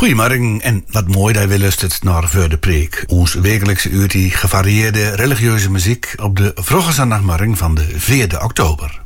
Goedemorgen en wat mooi dat je weer luistert naar Voor de Preek. Ons wekelijkse uurtje gevarieerde religieuze muziek op de vroege zondagmorgen van de 4e oktober.